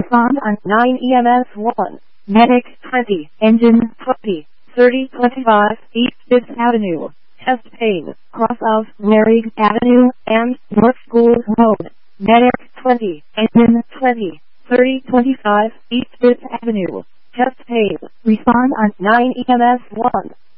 Respond on 9 EMS 1. Medic 20. Engine 20. 3025 East 5th Avenue. Chest pain. Cross of Mary Avenue and North School Road. Medic 20. Engine 20. 3025 East 5th Avenue. Chest pain. Respond on 9 EMS 1.